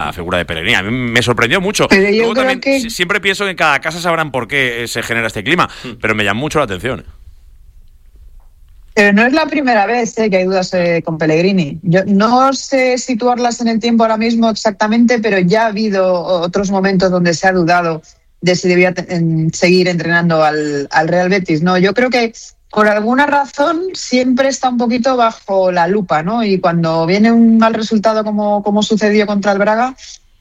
la figura de Pellegrini. A mí me sorprendió mucho. Pero yo Luego creo también que siempre pienso que en cada casa sabrán por qué se genera este clima, pero me llama mucho la atención. Pero no es la primera vez que hay dudas con Pellegrini. Yo no sé situarlas en el tiempo ahora mismo exactamente, pero ya ha habido otros momentos donde se ha dudado de si debía seguir entrenando al Real Betis. No, yo creo que por alguna razón siempre está un poquito bajo la lupa, ¿no? Y cuando viene un mal resultado como sucedió contra el Braga,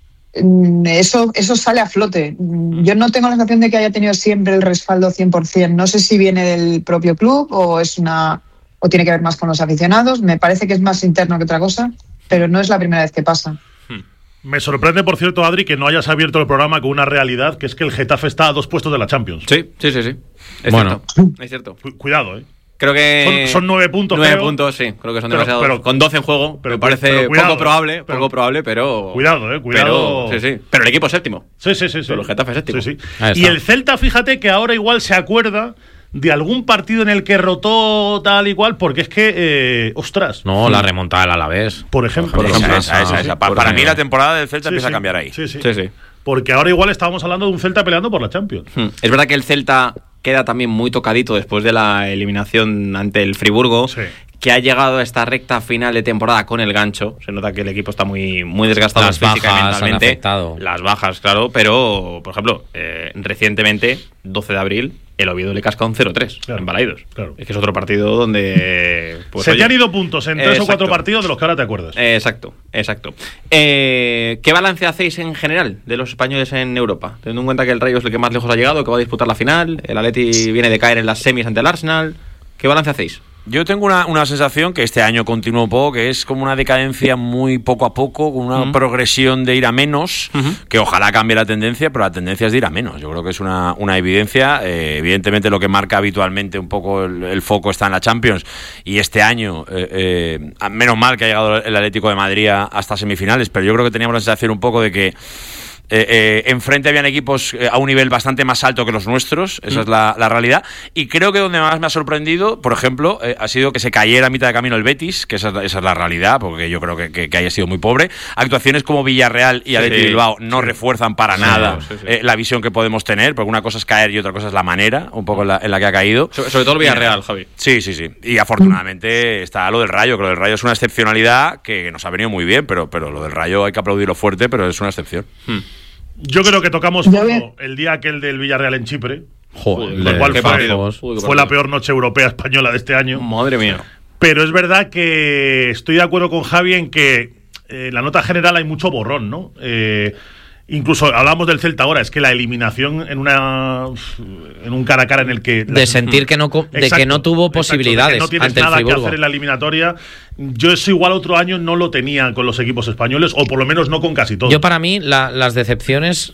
eso sale a flote. Yo no tengo la sensación de que haya tenido siempre el respaldo 100%. No sé si viene del propio club o tiene que ver más con los aficionados. Me parece que es más interno que otra cosa, pero no es la primera vez que pasa. Me sorprende, por cierto, Adri, que no hayas abierto el programa con una realidad, que es que el Getafe está a 2 puestos de la Champions. Sí. Es cierto. Cuidado, Creo que son 9 puntos. 9 puntos, sí. Creo que son demasiados. Pero con 12 en juego, me parece poco probable, pero... Cuidado. Sí. Pero el equipo es séptimo. Sí. Pero el Getafe es séptimo. Sí. Y el Celta, fíjate que ahora igual se acuerda de algún partido en el que rotó tal y cual, porque es que, ostras. No, la remontada del Alavés. Por ejemplo. Esa. Para mí la temporada del Celta empieza a cambiar ahí. Sí. Porque ahora igual estábamos hablando de un Celta peleando por la Champions. Es verdad que el Celta queda también muy tocadito después de la eliminación ante el Friburgo, que ha llegado a esta recta final de temporada con el gancho. Se nota que el equipo está muy desgastado física y mentalmente. Las bajas, claro, pero, por ejemplo, recientemente, 12 de abril, el Oviedo le casca un 0-3 en Balaidos. Claro. Es que es otro partido donde... se te han ido puntos en 3 o 4 partidos de los que ahora te acuerdas. Exacto. ¿Qué balance hacéis en general de los españoles en Europa? Teniendo en cuenta que el Rayo es el que más lejos ha llegado, que va a disputar la final, el Atleti viene de caer en las semis ante el Arsenal. ¿Qué balance hacéis? Yo tengo una sensación que este año continúa un poco, que es como una decadencia muy poco a poco, con una progresión de ir a menos, que ojalá cambie la tendencia, pero la tendencia es de ir a menos. Yo creo que es una evidencia. Evidentemente lo que marca habitualmente un poco el foco está en la Champions, y este año, menos mal que ha llegado el Atlético de Madrid hasta semifinales, pero yo creo que teníamos la sensación un poco de que enfrente habían equipos a un nivel bastante más alto que los nuestros, esa es la realidad, y creo que donde más me ha sorprendido, por ejemplo, ha sido que se cayera a mitad de camino el Betis, que esa es la realidad, porque yo creo que haya sido muy pobre. Actuaciones como Villarreal y Athletic Bilbao no refuerzan para nada la visión que podemos tener, porque una cosa es caer y otra cosa es la manera, un poco en la que ha caído. Sobre todo el Villarreal, Javi. Sí, y afortunadamente está lo del Rayo, que lo del Rayo es una excepcionalidad que nos ha venido muy bien, pero lo del Rayo hay que aplaudirlo fuerte, pero es una excepción. Yo creo que tocamos fondo el día aquel del Villarreal en Chipre. Lo cual fue la peor noche europea española de este año. Madre mía. Pero es verdad que estoy de acuerdo con Javi en que la nota general hay mucho borrón, ¿no? Incluso hablamos del Celta ahora, es que la eliminación en un cara a cara en el que... De sentir que no tuvo posibilidades que no tienes ante nada el Friburgo. que hacer en la eliminatoria. Yo eso igual otro año no lo tenía con los equipos españoles, o por lo menos no con casi todos. Yo para mí las decepciones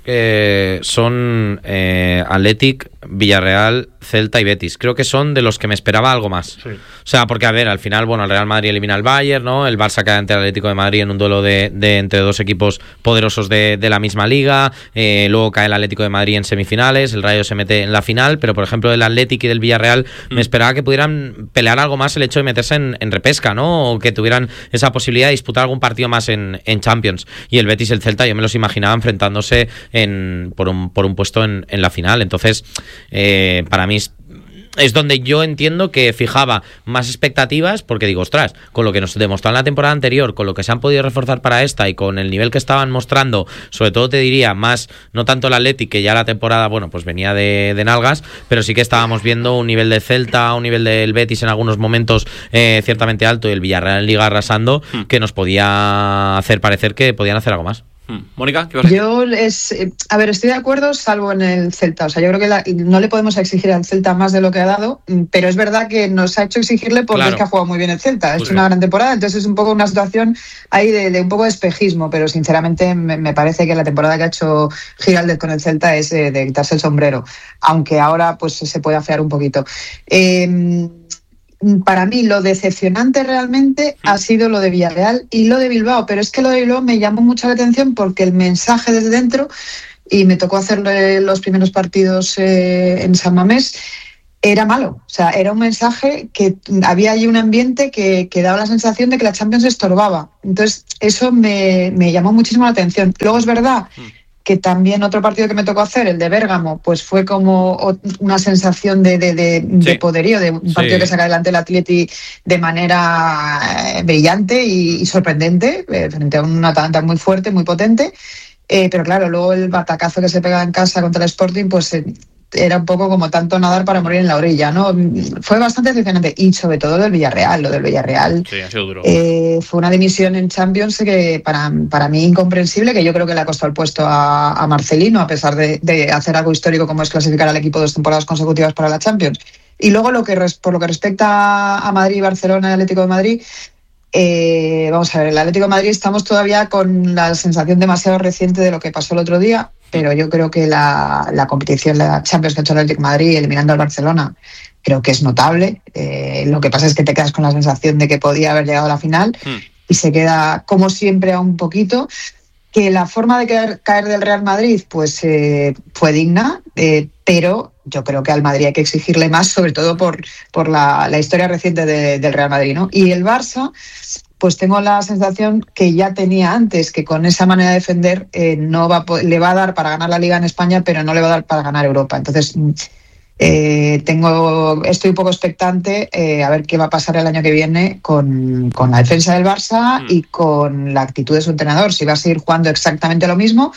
son Athletic, Villarreal, Celta y Betis. Creo que son de los que me esperaba algo más. Sí. O sea, porque a ver, al final, el Real Madrid elimina al Bayern, ¿no? El Barça cae ante el Atlético de Madrid en un duelo de entre dos equipos poderosos de la misma liga. Luego cae el Atlético de Madrid en semifinales, el Rayo se mete en la final, pero por ejemplo del Athletic y del Villarreal me esperaba que pudieran pelear algo más el hecho de meterse en repesca, ¿no? O que tuvieran esa posibilidad de disputar algún partido más en Champions. Y el Betis y el Celta yo me los imaginaba enfrentándose por un puesto en la final. Entonces, para mí es donde yo entiendo que fijaba más expectativas, porque digo, ostras, con lo que nos demostró en la temporada anterior, con lo que se han podido reforzar para esta y con el nivel que estaban mostrando, sobre todo te diría más, no tanto el Athletic, que ya la temporada, pues venía de nalgas, pero sí que estábamos viendo un nivel de Celta, un nivel del Betis en algunos momentos ciertamente alto, y el Villarreal en Liga arrasando, que nos podía hacer parecer que podían hacer algo más. Mónica, ¿qué vas a decir? Yo, estoy de acuerdo, salvo en el Celta. O sea, yo creo que no le podemos exigir al Celta más de lo que ha dado, pero es verdad que nos ha hecho exigirle porque es que ha jugado muy bien el Celta. Ha hecho una gran temporada, entonces es un poco una situación ahí de un poco de espejismo, pero sinceramente me parece que la temporada que ha hecho Giraldez con el Celta es de quitarse el sombrero, aunque ahora pues se puede afear un poquito. Para mí lo decepcionante realmente ha sido lo de Villarreal y lo de Bilbao, pero es que lo de Bilbao me llamó mucho la atención porque el mensaje desde dentro, y me tocó hacerle los primeros partidos en San Mamés, era malo. O sea, era un mensaje que había ahí un ambiente que daba la sensación de que la Champions estorbaba. Entonces, eso me llamó muchísimo la atención. Luego es verdad que también otro partido que me tocó hacer, el de Bérgamo, pues fue como una sensación de poderío, de un partido que saca adelante el Atleti de manera brillante y sorprendente, frente a un Atalanta muy fuerte, muy potente. Pero claro, luego el batacazo que se pega en casa contra el Sporting, pues era un poco como tanto nadar para morir en la orilla, ¿no? Fue bastante decepcionante, y sobre todo del Villarreal. Lo del Villarreal ha sido duro. Fue una dimisión en Champions que para mí incomprensible, que yo creo que le ha costado el puesto a Marcelino, a pesar de hacer algo histórico como es clasificar al equipo 2 temporadas consecutivas para la Champions. Y luego por lo que respecta a Madrid, Barcelona y Atlético de Madrid, vamos a ver, el Atlético de Madrid estamos todavía con la sensación demasiado reciente de lo que pasó el otro día, pero yo creo que la competición, la Champions que ha hecho el Atlético de Madrid eliminando al Barcelona, creo que es notable. Lo que pasa es que te quedas con la sensación de que podía haber llegado a la final y se queda, como siempre, a un poquito. Que la forma de caer del Real Madrid pues fue digna, pero yo creo que al Madrid hay que exigirle más, sobre todo por la historia reciente del Real Madrid, ¿no? Y el Barça, pues tengo la sensación que ya tenía antes, que con esa manera de defender le va a dar para ganar la Liga en España, pero no le va a dar para ganar Europa. Entonces estoy un poco expectante a ver qué va a pasar el año que viene con la defensa del Barça y con la actitud de su entrenador, si va a seguir jugando exactamente lo mismo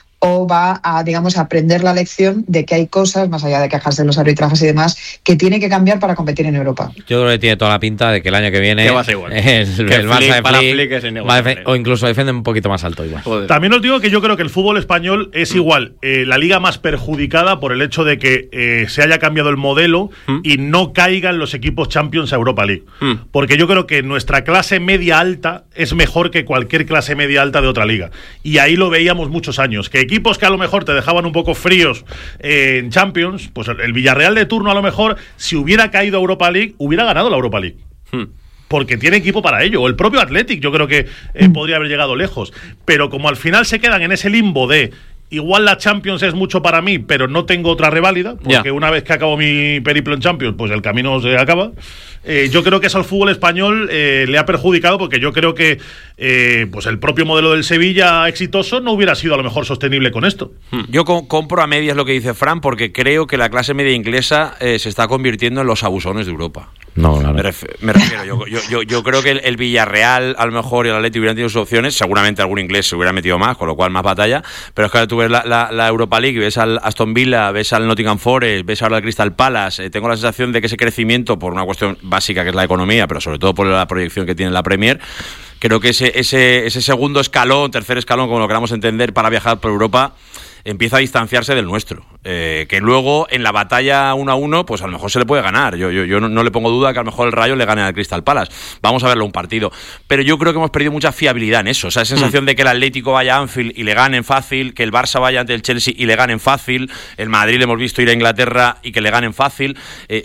o va a, digamos, aprender la lección de que hay cosas, más allá de quejarse de los arbitrajes y demás, que tiene que cambiar para competir en Europa. Yo creo que tiene toda la pinta de que el año que viene va a ser igual. el Barça de Flick es innegociable. o incluso defiende un poquito más alto igual. Joder. También os digo que yo creo que el fútbol español es igual la liga más perjudicada por el hecho de que se haya cambiado el modelo y no caigan los equipos Champions a Europa League. Porque yo creo que nuestra clase media alta es mejor que cualquier clase media alta de otra liga. Y ahí lo veíamos muchos años, que equipos que a lo mejor te dejaban un poco fríos en Champions, pues el Villarreal de turno a lo mejor, si hubiera caído a Europa League, hubiera ganado la Europa League. Porque tiene equipo para ello. O el propio Athletic, yo creo que podría haber llegado lejos. Pero como al final se quedan en ese limbo de igual la Champions es mucho para mí, pero no tengo otra reválida, porque una vez que acabo mi periplo en Champions, pues el camino se acaba. Yo creo que eso al fútbol español le ha perjudicado, porque yo creo que pues el propio modelo del Sevilla exitoso no hubiera sido a lo mejor sostenible con esto. Yo compro a medias lo que dice Fran, porque creo que la clase media inglesa se está convirtiendo en los abusones de Europa. No, claro. Me refiero, yo creo que el Villarreal a lo mejor y el Atleti hubieran tenido sus opciones, seguramente algún inglés se hubiera metido más, con lo cual más batalla, pero es que ahora tú ves la Europa League, ves al Aston Villa, ves al Nottingham Forest, ves ahora al Crystal Palace, tengo la sensación de que ese crecimiento, por una cuestión básica que es la economía, pero sobre todo por la proyección que tiene la Premier, creo que ese segundo escalón, tercer escalón, como lo queramos entender, para viajar por Europa, empieza a distanciarse del nuestro. Que luego en la batalla 1-1, pues a lo mejor se le puede ganar. Yo no le pongo duda que a lo mejor el Rayo le gane al Crystal Palace. Vamos a verlo un partido. Pero yo creo que hemos perdido mucha fiabilidad en eso. O sea, esa sensación de que el Atlético vaya a Anfield y le ganen fácil, que el Barça vaya ante el Chelsea y le ganen fácil, el Madrid le hemos visto ir a Inglaterra y que le ganen fácil.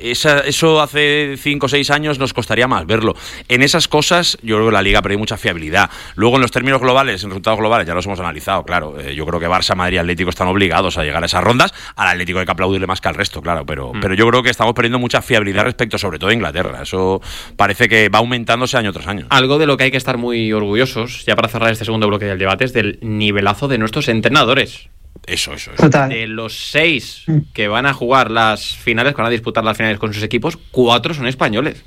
Eso hace 5 o 6 años nos costaría más verlo. En esas cosas yo creo que la Liga ha perdido mucha fiabilidad. Luego en los términos globales, en resultados globales, ya los hemos analizado, claro. Yo creo que Barça, Madrid y Atlético están obligados a llegar a esas rondas. Al Atlético hay que aplaudirle más que al resto, claro, pero yo creo que estamos perdiendo mucha fiabilidad respecto sobre todo a Inglaterra. Eso parece que va aumentándose año tras año. Algo de lo que hay que estar muy orgullosos, ya para cerrar este segundo bloque del debate, es del nivelazo de nuestros entrenadores. Eso. Total. De los 6 que van a jugar las finales, que van a disputar las finales con sus equipos, 4 son españoles.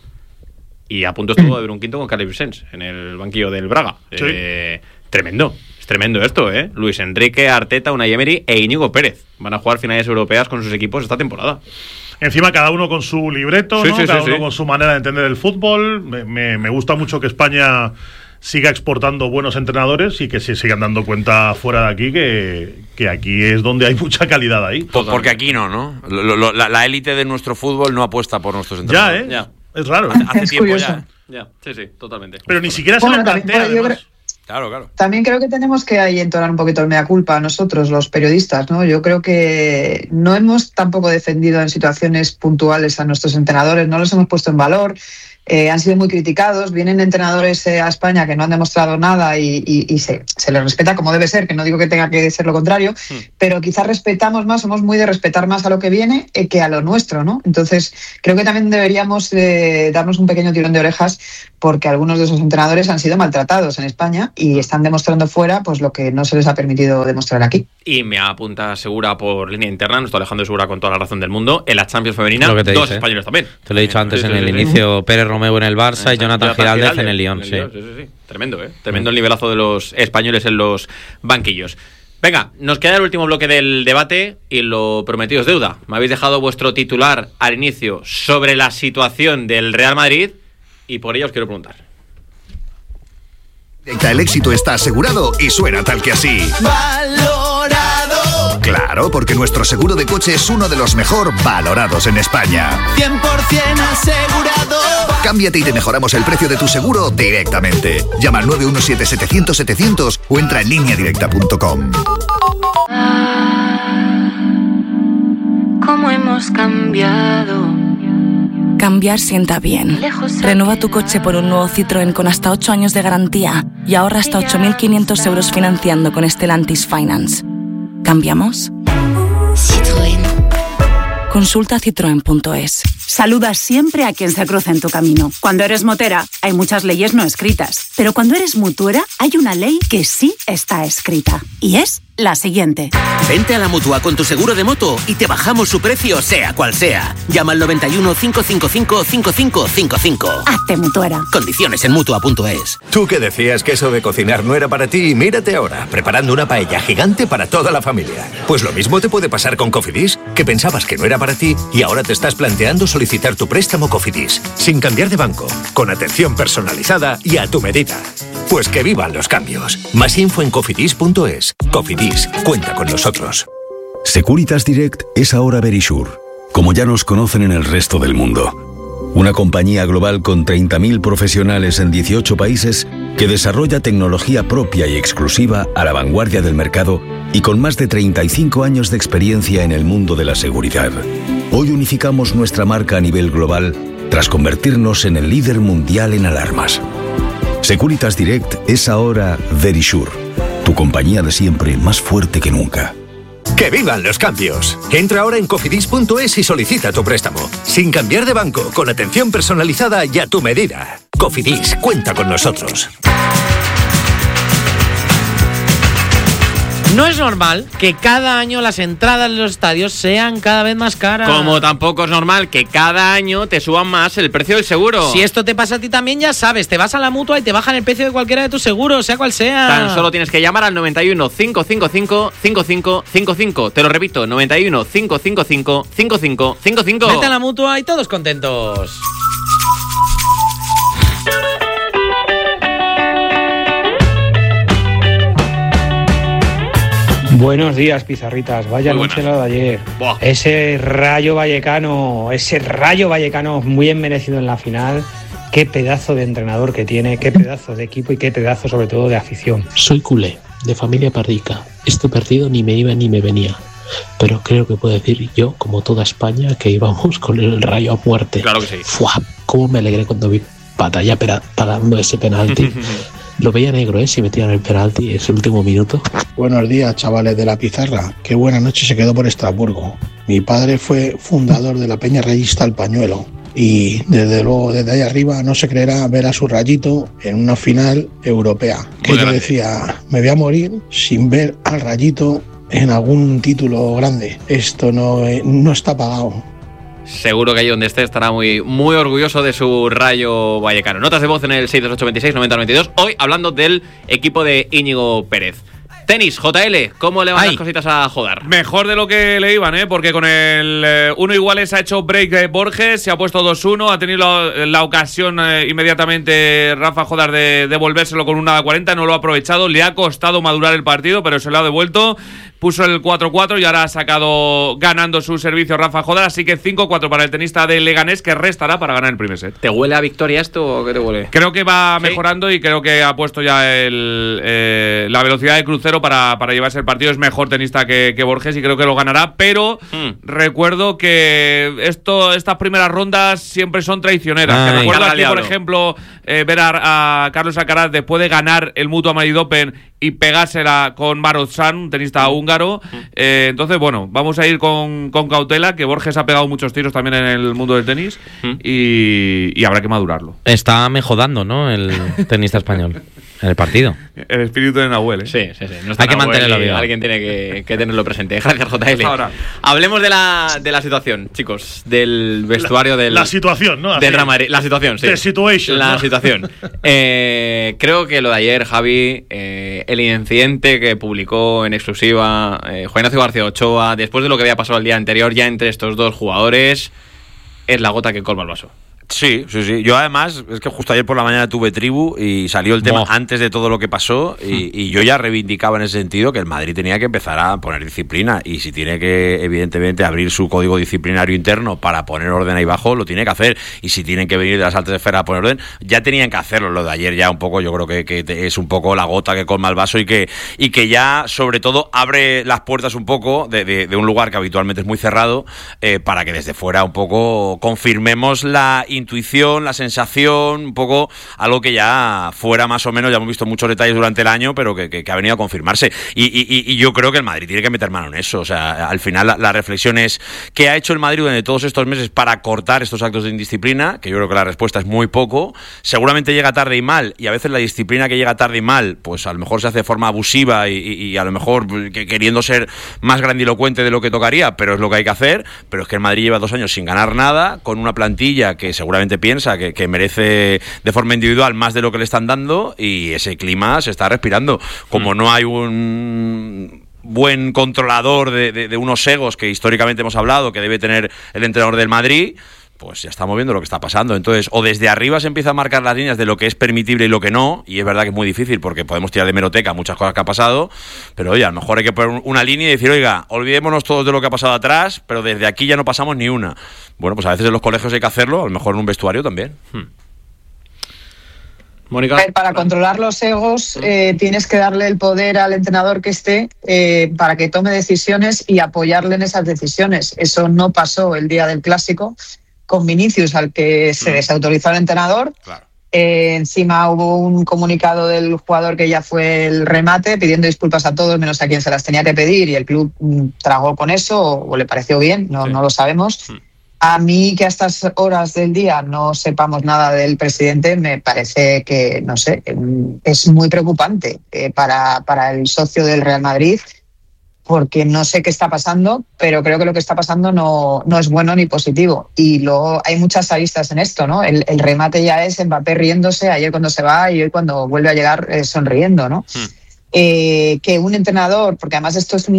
Y a punto estuvo de ver un quinto con Caleb Vicens en el banquillo del Braga. Sí. Tremendo. Es tremendo esto, ¿eh? Luis Enrique, Arteta, Unai Emery e Íñigo Pérez van a jugar finales europeas con sus equipos esta temporada. Encima cada uno con su libreto, ¿no? Cada uno con su manera de entender el fútbol. Me gusta mucho que España siga exportando buenos entrenadores y que se sigan dando cuenta fuera de aquí que aquí es donde hay mucha calidad ahí. Porque aquí no. La élite de nuestro fútbol no apuesta por nuestros entrenadores. Ya. Es raro. Hace tiempo curioso. Ya, sí, totalmente. Pero ni siquiera se lo plantea, además. Claro. También creo que tenemos que ahí entonar un poquito el mea culpa a nosotros, los periodistas, ¿no? Yo creo que no hemos tampoco defendido en situaciones puntuales a nuestros entrenadores, no los hemos puesto en valor. han sido muy criticados. Vienen entrenadores a España que no han demostrado nada y se les respeta como debe ser, que no digo que tenga que ser lo contrario, pero quizás respetamos más, somos muy de respetar más a lo que viene que a lo nuestro, ¿no? Entonces, creo que también deberíamos darnos un pequeño tirón de orejas, porque algunos de esos entrenadores han sido maltratados en España y están demostrando fuera pues lo que no se les ha permitido demostrar aquí. Y me apunta Segura por línea interna, no estoy Alejandro Segura con toda la razón del mundo, en la Champions femenina, dos españoles también. Te lo he dicho antes en el inicio, Pérez Romeu en el Barça y Jonathan Giraldez en el Lyon. Sí. Tremendo, tremendo el nivelazo de los españoles en los banquillos. Venga, nos queda el último bloque del debate y lo prometido es deuda. Me habéis dejado vuestro titular al inicio sobre la situación del Real Madrid y por ello os quiero preguntar. El éxito está asegurado y suena tal que así. ¡Valorado! Claro, porque nuestro seguro de coche es uno de los mejor valorados en España. 100% asegurado. Cámbiate y te mejoramos el precio de tu seguro directamente. Llama al 917-700-700 o entra en lineadirecta.com. ¿Cómo hemos cambiado? Cambiar sienta bien. Renueva tu coche por un nuevo Citroën con hasta 8 años de garantía y ahorra hasta 8.500 euros financiando con Stellantis Finance. ¿Cambiamos? Citroën. Consulta citroen.es. Saludas siempre a quien se cruza en tu camino. Cuando eres motera, hay muchas leyes no escritas. Pero cuando eres mutuera, hay una ley que sí está escrita. Y es la siguiente. Vente a la Mutua con tu seguro de moto y te bajamos su precio sea cual sea. Llama al 91 555 5555. Hazte mutuera. Condiciones en Mutua.es. Tú que decías que eso de cocinar no era para ti, mírate ahora, preparando una paella gigante para toda la familia. Pues lo mismo te puede pasar con Cofidis, que pensabas que no era para ti y ahora te estás planteando solicitar tu préstamo Cofidis, sin cambiar de banco, con atención personalizada y a tu medida. Pues que vivan los cambios. Más info en cofidis.es. Cofidis, cuenta con nosotros. Securitas Direct es ahora Verisure, como ya nos conocen en el resto del mundo. Una compañía global con 30.000 profesionales en 18 países que desarrolla tecnología propia y exclusiva a la vanguardia del mercado y con más de 35 años de experiencia en el mundo de la seguridad. Hoy unificamos nuestra marca a nivel global tras convertirnos en el líder mundial en alarmas. Securitas Direct es ahora Verisure, tu compañía de siempre más fuerte que nunca. ¡Que vivan los cambios! Entra ahora en cofidis.es y solicita tu préstamo. Sin cambiar de banco, con atención personalizada y a tu medida. Cofidis, cuenta con nosotros. No es normal que cada año las entradas de los estadios sean cada vez más caras. Como tampoco es normal que cada año te suban más el precio del seguro. Si esto te pasa a ti también, ya sabes, te vas a la Mutua y te bajan el precio de cualquiera de tus seguros, sea cual sea. Tan solo tienes que llamar al 91 555 5555. Te lo repito, 91 555 5555. Vete a la Mutua y todos contentos. Buenos días, pizarritas. Vaya noche la de ayer. Buah. Ese Rayo Vallecano muy merecido en la final. Qué pedazo de entrenador que tiene, qué pedazo de equipo y qué pedazo sobre todo de afición. Soy culé, de familia pardica. Este partido ni me iba ni me venía. Pero creo que puedo decir yo, como toda España, que íbamos con el Rayo a muerte. Claro que sí. ¡Fua! Cómo me alegré cuando vi Patalla pagando ese penalti. Lo veía negro, si metían el penalti ese último minuto. Buenos días, chavales de la pizarra. Qué buena noche se quedó por Estrasburgo. Mi padre fue fundador de la Peña Rayista El Pañuelo. Y desde luego, desde ahí arriba, no se creerá ver a su Rayito en una final europea. Que yo decía, me voy a morir sin ver al Rayito en algún título grande. Esto no está pagado. Seguro que ahí donde esté estará muy, muy orgulloso de su Rayo Vallecano. Notas de voz en el 62826-9092. Hoy hablando del equipo de Íñigo Pérez. Tenis, JL, ¿cómo le van las cositas a Jodar? Mejor de lo que le iban, porque con el 1 iguales ha hecho break Borges, se ha puesto 2-1, ha tenido la ocasión inmediatamente Rafa Jodar de devolvérselo con una 40, no lo ha aprovechado, le ha costado madurar el partido, pero se lo ha devuelto. Puso el 4-4 y ahora ha sacado ganando su servicio Rafa Jodar, así que 5-4 para el tenista de Leganés, que restará para ganar el primer set. ¿Te huele a victoria esto o qué te huele? Creo que va mejorando y creo que ha puesto ya la velocidad de crucero 1-0 para llevarse el partido. Es mejor tenista que Borges y creo que lo ganará, pero recuerdo que estas primeras rondas siempre son traicioneras. Recuerdo aquí, por ejemplo, ver a Carlos Alcaraz después de ganar el Mutua Madrid Open y pegársela con Marotzan, un tenista húngaro. Entonces, bueno, vamos a ir con cautela, que Borges ha pegado muchos tiros también en el mundo del tenis y habrá que madurarlo. Está mejorando, ¿no? El tenista español en el partido. El espíritu de Nahuel, ¿eh? Sí. No hay que mantenerlo vivo. Alguien tiene que tenerlo presente. Gracias, JL. Ahora. Hablemos de la situación, chicos, del vestuario del... La situación, ¿no? Del Real Madrid. La situación, sí. The situation, la ¿no? situación. Creo que lo de ayer, Javi, el incidente que publicó en exclusiva Juan Ignacio García Ochoa, después de lo que había pasado el día anterior ya entre estos dos jugadores, es la gota que colma el vaso. Sí. Yo además, es que justo ayer por la mañana tuve tribu y salió el tema antes de todo lo que pasó y yo ya reivindicaba en ese sentido que el Madrid tenía que empezar a poner disciplina y si tiene que, evidentemente, abrir su código disciplinario interno para poner orden ahí abajo, lo tiene que hacer. Y si tienen que venir de las altas esferas a poner orden, ya tenían que hacerlo. Lo de ayer ya un poco, yo creo que es un poco la gota que colma el vaso y que ya, sobre todo, abre las puertas un poco de un lugar que habitualmente es muy cerrado para que desde fuera un poco confirmemos la intuición, la sensación, un poco algo que ya fuera más o menos, ya hemos visto muchos detalles durante el año, pero que ha venido a confirmarse. Y yo creo que el Madrid tiene que meter mano en eso. O sea, al final la reflexión es ¿qué ha hecho el Madrid durante todos estos meses para cortar estos actos de indisciplina? Que yo creo que la respuesta es muy poco. Seguramente llega tarde y mal, y a veces la disciplina que llega tarde y mal, pues a lo mejor se hace de forma abusiva y a lo mejor queriendo ser más grandilocuente de lo que tocaría, pero es lo que hay que hacer. Pero es que el Madrid lleva 2 años sin ganar nada, con una plantilla que seguramente piensa que merece de forma individual más de lo que le están dando, y ese clima se está respirando. Como no hay un buen controlador de unos egos que históricamente hemos hablado que debe tener el entrenador del Madrid, pues ya estamos viendo lo que está pasando. Entonces, o desde arriba se empieza a marcar las líneas de lo que es permitible y lo que no, y es verdad que es muy difícil porque podemos tirar de hemeroteca muchas cosas que ha pasado, pero oye, a lo mejor hay que poner una línea y decir, oiga, olvidémonos todos de lo que ha pasado atrás, pero desde aquí ya no pasamos ni una. Bueno, pues a veces en los colegios hay que hacerlo, a lo mejor en un vestuario también. Mónica. Para controlar los egos tienes que darle el poder al entrenador que esté para que tome decisiones y apoyarle en esas decisiones. Eso no pasó el día del Clásico con Vinicius, al que se desautorizó el entrenador. Claro. Encima hubo un comunicado del jugador que ya fue el remate, pidiendo disculpas a todos menos a quien se las tenía que pedir, y el club tragó con eso o le pareció bien, no lo sabemos. A mí, que a estas horas del día no sepamos nada del presidente, me parece que, no sé, es muy preocupante para el socio del Real Madrid, porque no sé qué está pasando, pero creo que lo que está pasando no es bueno ni positivo. Y luego hay muchas aristas en esto, ¿no? El remate ya es Mbappé riéndose ayer cuando se va y hoy cuando vuelve a llegar sonriendo, ¿no? Que un entrenador, porque además esto es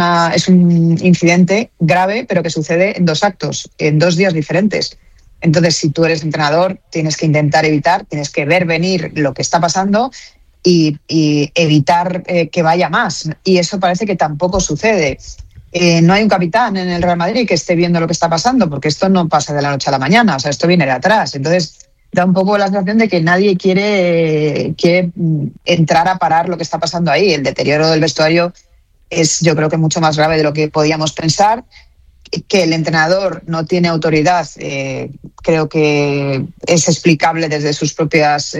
un incidente grave, pero que sucede en 2 actos, en 2 días diferentes. Entonces, si tú eres entrenador, tienes que intentar evitar, tienes que ver venir lo que está pasando y evitar que vaya más. Y eso parece que tampoco sucede. No hay un capitán en el Real Madrid que esté viendo lo que está pasando, porque esto no pasa de la noche a la mañana, o sea, esto viene de atrás. Entonces, da un poco la sensación de que nadie quiere entrar a parar lo que está pasando ahí. El deterioro del vestuario es, yo creo, que mucho más grave de lo que podíamos pensar. Que el entrenador no tiene autoridad, creo que es explicable desde sus propias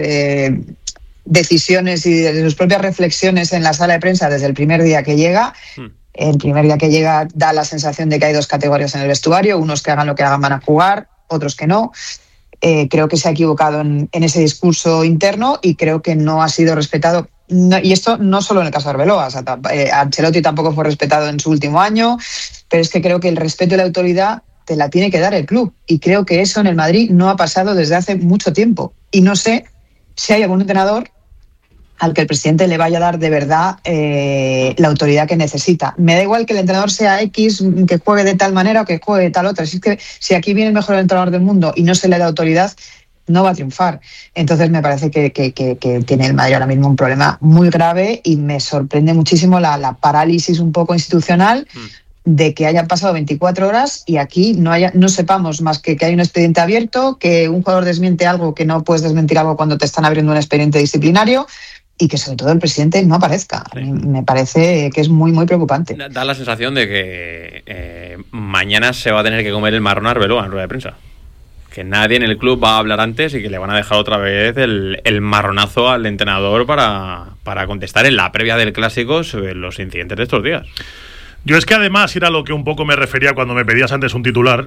decisiones y desde sus propias reflexiones en la sala de prensa desde el primer día que llega. El primer día que llega da la sensación de que hay 2 categorías en el vestuario, unos que hagan lo que hagan van a jugar, otros que no. Creo que se ha equivocado en ese discurso interno y creo que no ha sido respetado. Y esto no solo en el caso de Arbeloa, o sea, Ancelotti tampoco fue respetado en su último año, pero es que creo que el respeto y la autoridad te la tiene que dar el club, y creo que eso en el Madrid no ha pasado desde hace mucho tiempo, y no sé si hay algún entrenador al que el presidente le vaya a dar de verdad la autoridad que necesita. Me da igual que el entrenador sea X, que juegue de tal manera o que juegue de tal otra. Si es que si aquí viene el mejor entrenador del mundo y no se le da autoridad, no va a triunfar. Entonces me parece que tiene el Madrid ahora mismo un problema muy grave, y me sorprende muchísimo la parálisis un poco institucional de que hayan pasado 24 horas y aquí no sepamos más que hay un expediente abierto, que un jugador desmiente algo, que no puedes desmentir algo cuando te están abriendo un expediente disciplinario, y que sobre todo el presidente no aparezca. Sí. Me parece que es muy, muy preocupante. Da la sensación de que mañana se va a tener que comer el marrón a Arbeloa en rueda de prensa. Que nadie en el club va a hablar antes y que le van a dejar otra vez el marronazo al entrenador para contestar en la previa del Clásico sobre los incidentes de estos días. Yo es que además era lo que un poco me refería cuando me pedías antes un titular.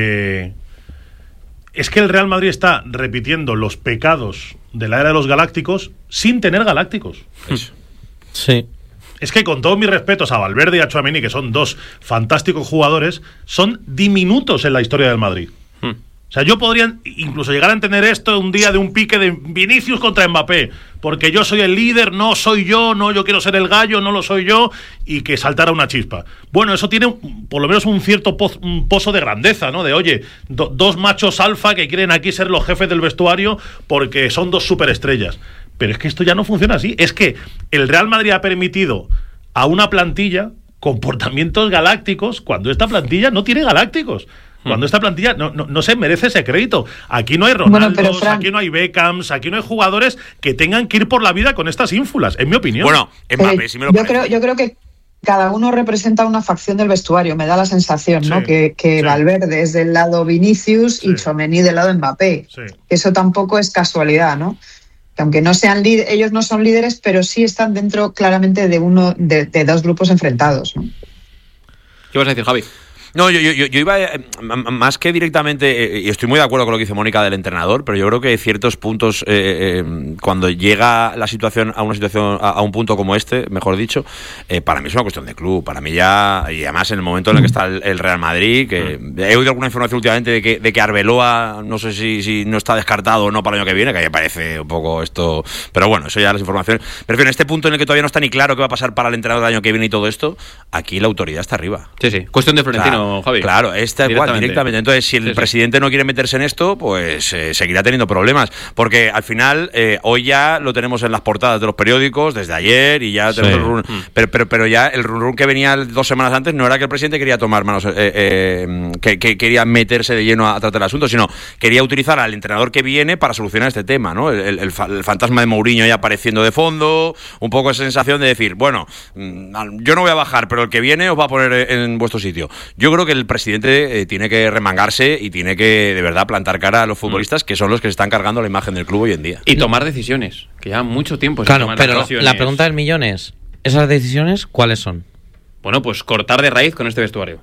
Es que el Real Madrid está repitiendo los pecados de la era de los galácticos sin tener galácticos. Sí. Es que con todos mis respetos a Valverde y a Tchouaméni, que son dos fantásticos jugadores, son diminutos en la historia del Madrid. O sea, yo podría incluso llegar a entender esto un día de un pique de Vinicius contra Mbappé, porque yo soy el líder, no soy yo, no, yo quiero ser el gallo, no lo soy yo, y que saltara una chispa. Bueno, eso tiene por lo menos un cierto pozo de grandeza, ¿no? De, oye, dos machos alfa que quieren aquí ser los jefes del vestuario porque son dos superestrellas. Pero es que esto ya no funciona así. Es que el Real Madrid ha permitido a una plantilla comportamientos galácticos cuando esta plantilla no tiene galácticos. Cuando esta plantilla no se merece ese crédito. Aquí no hay Ronaldos, aquí no hay Beckhams, aquí no hay jugadores que tengan que ir por la vida con estas ínfulas, en mi opinión. Bueno, Mbappé, si me lo parece. Yo creo que cada uno representa una facción del vestuario, me da la sensación, ¿no? Que Valverde es del lado Vinicius y Tchouaméni del lado Mbappé. Sí. Eso tampoco es casualidad, ¿no? Que aunque no sean ellos no son líderes, pero sí están dentro claramente de dos grupos enfrentados, ¿no? ¿Qué vas a decir, Javi? No, yo iba más que directamente, y estoy muy de acuerdo con lo que dice Mónica del entrenador, pero yo creo que ciertos puntos, cuando llega la situación a un punto como este, mejor dicho, para mí es una cuestión de club. Para mí ya, y además en el momento en el que está el Real Madrid, que he oído alguna información últimamente de que Arbeloa, no sé si no está descartado o no para el año que viene, que a mí me parece un poco esto, pero bueno, eso ya las informaciones. Pero en este punto en el que todavía no está ni claro qué va a pasar para el entrenador del año que viene y todo esto, aquí la autoridad está arriba. Sí, cuestión de Florentino. Javi. Claro, directamente. Entonces, si el presidente no quiere meterse en esto, pues seguirá teniendo problemas. Porque al final, hoy ya lo tenemos en las portadas de los periódicos desde ayer y ya tenemos pero ya el run que venía 2 semanas antes no era que el presidente quería tomar manos, que quería meterse de lleno a tratar el asunto, sino quería utilizar al entrenador que viene para solucionar este tema, ¿no? El fantasma de Mourinho ya apareciendo de fondo, un poco esa sensación de decir, bueno, yo no voy a bajar, pero el que viene os va a poner en vuestro sitio. Yo creo que el presidente tiene que remangarse y tiene que de verdad plantar cara a los futbolistas, que son los que se están cargando la imagen del club hoy en día. Y tomar decisiones, que ya mucho tiempo se toman decisiones. La pregunta del millón es, ¿esas decisiones cuáles son? Bueno, pues cortar de raíz con este vestuario.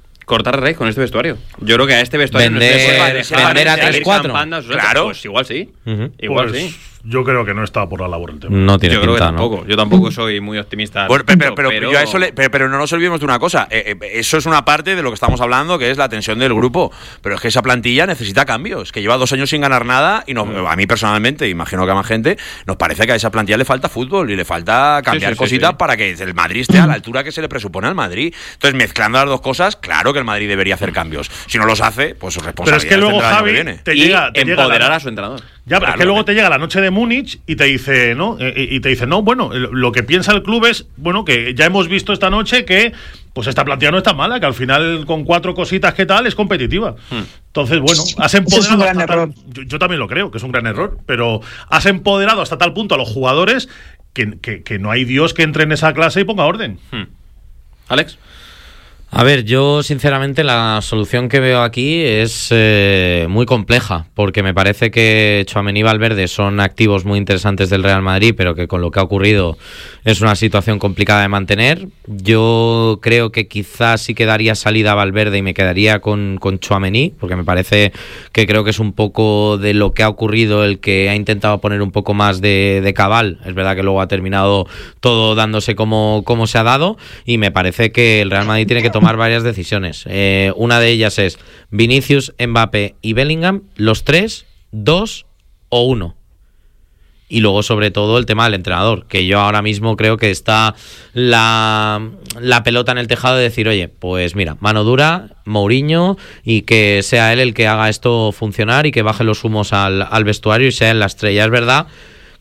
Yo creo que a este vestuario vender a 3-4. Claro, pues igual sí. Igual pues, sí. Yo creo que no está por la labor el tema. No tiene pinta, tampoco. Yo tampoco soy muy optimista. Bueno, pero no nos olvidemos de una cosa. Eso es una parte de lo que estamos hablando, que es la tensión del grupo. Pero es que esa plantilla necesita cambios. Que lleva 2 años sin ganar nada y a mí personalmente, imagino que a más gente, nos parece que a esa plantilla le falta fútbol y le falta cambiar cositas para que el Madrid esté a la altura que se le presupone al Madrid. Entonces, mezclando las dos cosas, claro que el Madrid debería hacer cambios. Si no los hace, pues su responsabilidad. Pero es que luego Javi te llega empoderar a su entrenador. Ya, pero es que luego te llega la noche de Múnich y te dice, ¿no? Bueno, lo que piensa el club es, bueno, que ya hemos visto esta noche que pues esta plantilla no está mala, que al final con 4 cositas que tal es competitiva. Entonces, bueno, has empoderado. Es un gran error. Yo también lo creo, que es un gran error, pero has empoderado hasta tal punto a los jugadores que no hay Dios que entre en esa clase y ponga orden. Alex. A ver, yo sinceramente la solución que veo aquí es muy compleja, porque me parece que Tchouaméni y Valverde son activos muy interesantes del Real Madrid, pero que con lo que ha ocurrido es una situación complicada de mantener. Yo creo que quizás sí que daría salida a Valverde y me quedaría con Tchouaméni, porque me parece que creo que es un poco de lo que ha ocurrido el que ha intentado poner un poco más de cabal. Es verdad que luego ha terminado todo dándose como se ha dado, y me parece que el Real Madrid tiene que tomar varias decisiones. Una de ellas es Vinicius, Mbappé y Bellingham, los 3, 2 o 1. Y luego, sobre todo, el tema del entrenador, que yo ahora mismo creo que está la pelota en el tejado de decir, oye, pues mira, mano dura, Mourinho, y que sea él el que haga esto funcionar y que baje los humos al vestuario y sea él la estrella. Es verdad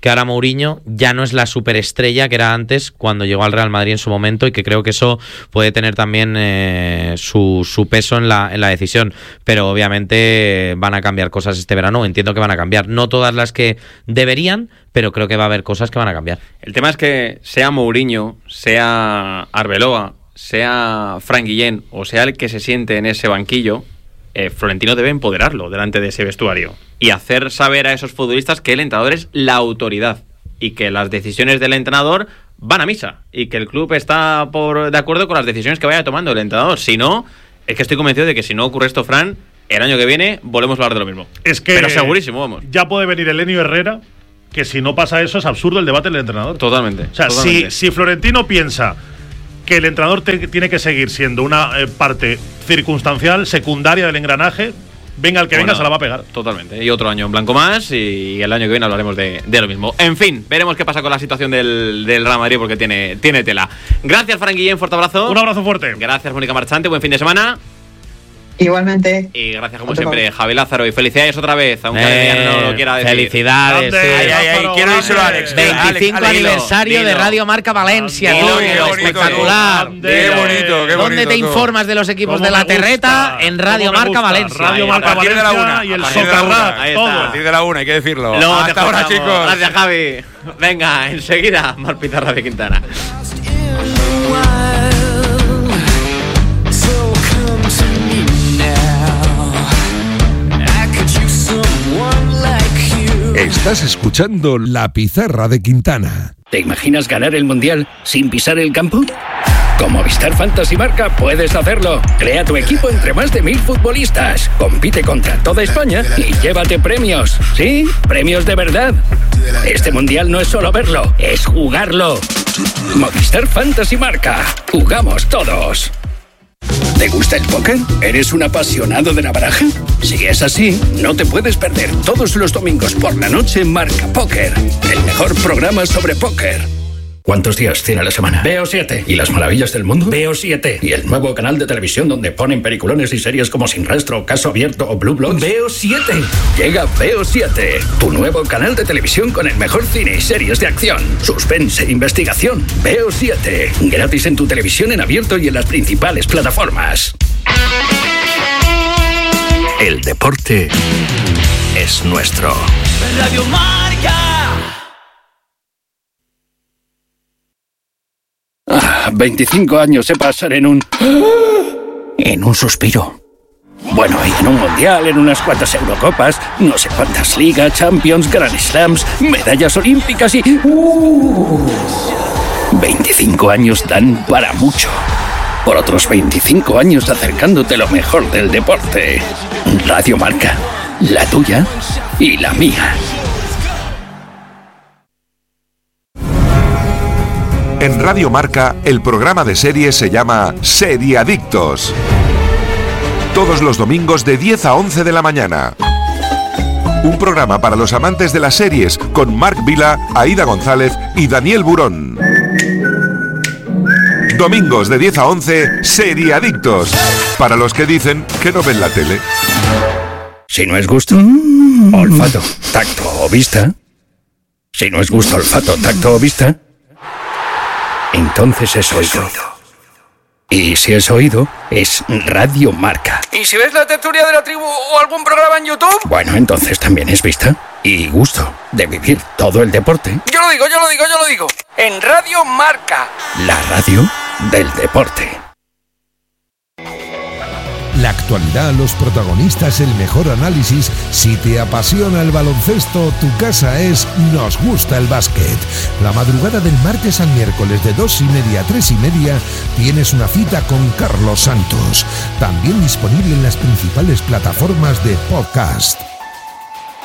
que ahora Mourinho ya no es la superestrella que era antes cuando llegó al Real Madrid en su momento, y que creo que eso puede tener también su peso en la decisión. Pero obviamente van a cambiar cosas este verano, entiendo que van a cambiar, no todas las que deberían, pero creo que va a haber cosas que van a cambiar. El tema es que sea Mourinho, sea Arbeloa, sea Frank Guillén o sea el que se siente en ese banquillo, Florentino debe empoderarlo delante de ese vestuario y hacer saber a esos futbolistas que el entrenador es la autoridad y que las decisiones del entrenador van a misa y que el club está de acuerdo con las decisiones que vaya tomando el entrenador. Si no, es que estoy convencido de que si no ocurre esto, Fran, el año que viene volvemos a hablar de lo mismo. Es que pero segurísimo, vamos. Ya puede venir Elenio Herrera, que si no pasa eso es absurdo el debate del entrenador. Totalmente. O sea, totalmente. Si Florentino piensa que el entrenador tiene que seguir siendo una parte circunstancial, secundaria del engranaje, venga el que venga, se la va a pegar. Totalmente. Y otro año en blanco más, y el año que viene hablaremos de lo mismo. En fin, veremos qué pasa con la situación del Real Madrid, porque tiene tela. Gracias, Fran Guillén, fuerte abrazo. Un abrazo fuerte. Gracias, Mónica Marchante, buen fin de semana. Igualmente. Y gracias como siempre, Javi Lázaro, y felicidades otra vez, aunque Adrián no lo quiera decir. Felicidades. Quiero díselo a Alex. 25 aniversario de Radio Marca Valencia. Espectacular. Qué bonito. ¿Dónde te informas de los equipos de la Terreta? En Radio Marca Valencia. Radio Marca Valencia y el Socarrat. Todo. A partir de la 1, hay que decirlo. Hasta ahora, chicos. Gracias, Javi. Venga, enseguida, Mar Pizarra de Quintana. Estás escuchando La Pizarra de Quintana. ¿Te imaginas ganar el Mundial sin pisar el campo? Con Movistar Fantasy Marca puedes hacerlo. Crea tu equipo entre más de 1000 futbolistas. Compite contra toda España y llévate premios. Sí, premios de verdad. Este Mundial no es solo verlo, es jugarlo. Movistar Fantasy Marca. Jugamos todos. ¿Te gusta el póker? ¿Eres un apasionado de la baraja? Si es así, no te puedes perder todos los domingos por la noche Marca Póker, el mejor programa sobre póker. ¿Cuántos días tiene la semana? Veo 7. ¿Y las maravillas del mundo? Veo 7. ¿Y el nuevo canal de televisión donde ponen peliculones y series como Sin Rastro, Caso Abierto o Blue Bloods? Veo 7. Llega Veo 7, tu nuevo canal de televisión con el mejor cine y series de acción, suspense e investigación. Veo 7. Gratis en tu televisión en abierto y en las principales plataformas. El deporte es nuestro. Radio Marca. 25 años se pasan en un suspiro. Bueno, y en un mundial, en unas cuantas Eurocopas, no sé cuántas ligas, Champions, Grand Slams, medallas olímpicas y... 25 años dan para mucho. Por otros 25 años acercándote lo mejor del deporte. Radio Marca, la tuya y la mía. En Radio Marca, el programa de series se llama Seriadictos. Todos los domingos de 10 a 11 de la mañana. Un programa para los amantes de las series con Marc Vila, Aida González y Daniel Burón. Domingos de 10 a 11, Seriadictos. Para los que dicen que no ven la tele. Si no es gusto, olfato, tacto o vista. Si no es gusto, olfato, tacto o vista, entonces es oído. Y si es oído, es Radio Marca. ¿Y si ves la tertulia de la tribu o algún programa en YouTube? Bueno, entonces también es vista y gusto de vivir todo el deporte. Yo lo digo. En Radio Marca. La radio del deporte. La actualidad, los protagonistas, el mejor análisis. Si te apasiona el baloncesto, tu casa es Nos Gusta el Básquet. La madrugada del martes al miércoles de 2:30 a 3:30 tienes una cita con Carlos Santos. También disponible en las principales plataformas de podcast.